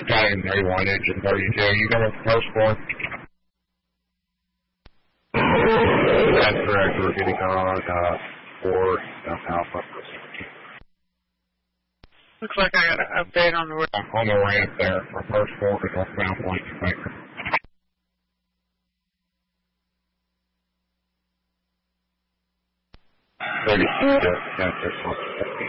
Battalion 31, Engine 32. You got a first floor? That's correct. We're getting on 4 Alpha. Looks like I got an update on the On the ramp there for first floor to northbound flight spectrum. That's